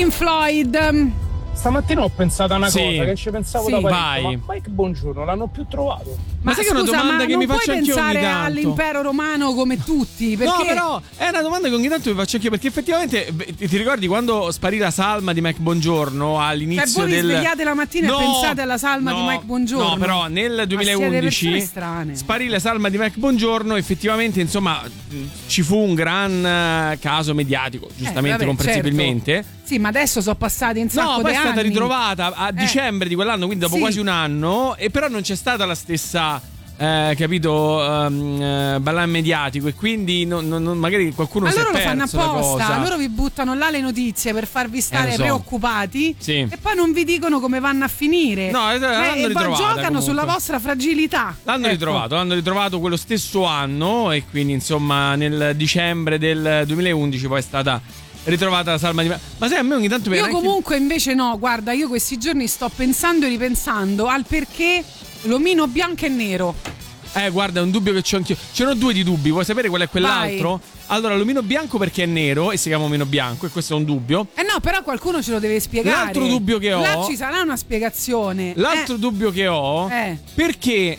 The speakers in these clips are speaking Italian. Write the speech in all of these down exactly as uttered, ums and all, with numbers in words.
Pink Floyd. Stamattina ho pensato a una Sì. cosa che ci pensavo Sì. da parecchio, Vai. ma Mike Buongiorno l'hanno più trovato? Ma, Ma sai che è una scusa, domanda ma che non mi puoi faccio anch'io ogni pensare tanto? all'impero romano come tutti, perché No, però è una domanda che ogni tanto mi faccio anch'io, perché effettivamente beh, ti ti ricordi quando sparì la salma di Mike Buongiorno all'inizio Cioè, voi vi del svegliate la mattina e pensate alla salma no, di Mike Buongiorno? No, però nel Ma siete duemilaundici persone strane. sparì la salma di Mike Buongiorno, effettivamente insomma ci fu un gran eh, caso mediatico, giustamente, vabbè, comprensibilmente. certo. Sì, ma adesso sono passati un sacco No, di poi è anni. stata ritrovata a Eh. dicembre di quell'anno, quindi dopo Sì. quasi un anno, e però non c'è stata la stessa, eh, capito, um, eh, ballan mediatico, e quindi non- non- non- magari qualcuno Ma si è loro lo perso fanno la apposta, cosa. loro vi buttano là le notizie per farvi stare Eh, lo so. preoccupati Sì. e poi non vi dicono come vanno a finire. No, eh, l'hanno e poi ritrovata, giocano comunque. sulla vostra fragilità. L'hanno Ecco. ritrovato, l'hanno ritrovato quello stesso anno, e quindi insomma nel dicembre del duemilaundici poi è stata ritrovata la salma di... Ma sai, a me ogni tanto mi Io viene anche- comunque invece no, guarda, io questi giorni sto pensando e ripensando al perché l'omino bianco e nero. Eh, guarda, è un dubbio che c'ho anch'io. Ce n'ho due di dubbi, vuoi sapere qual è quell'altro? Allora, l'omino bianco perché è nero e si chiama omino bianco, e questo è un dubbio. Eh no, però qualcuno ce lo deve spiegare. L'altro dubbio che ho- Là ci sarà una spiegazione. L'altro Eh, dubbio che ho, Eh. perché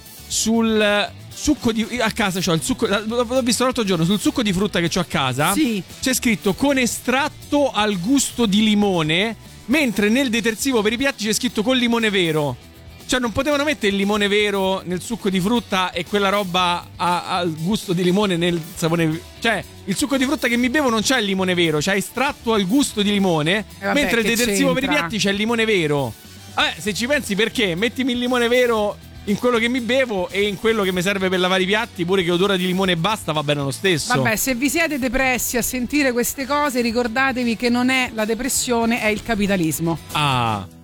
sul succo di... a casa c'ho il succo... l'ho visto l'altro giorno, sul succo di frutta che c'ho a casa, Sì. c'è scritto con estratto al gusto di limone, mentre nel detersivo per i piatti c'è scritto con limone vero. Cioè non potevano mettere il limone vero nel succo di frutta e quella roba ha- al gusto di limone nel sapone. Cioè il succo di frutta che mi bevo non c'è il limone vero, c'è estratto al gusto di limone, Eh vabbè, mentre il che detersivo per i c'entra? piatti c'è il limone vero. Vabbè, se ci pensi, perché? Mettimi il limone vero in quello che mi bevo e in quello che mi serve per lavare i piatti, pure che odora di limone e basta, va bene lo stesso. Vabbè, se vi siete depressi a sentire queste cose, ricordatevi che non è la depressione, è il capitalismo. Ah.